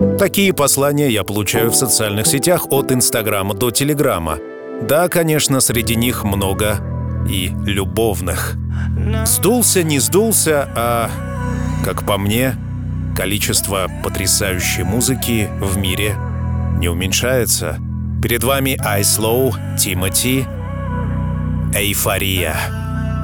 Такие послания я получаю в социальных сетях от Инстаграма до Телеграма. Да, конечно, среди них много и любовных. Сдулся, не сдулся, а, как по мне, количество потрясающей музыки в мире не уменьшается. Перед вами I Slow, Тимати, «Эйфория».